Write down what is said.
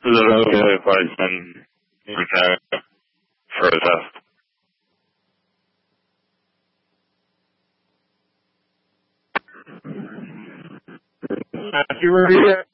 Is it okay if I send you back for a test? Have you ready yet?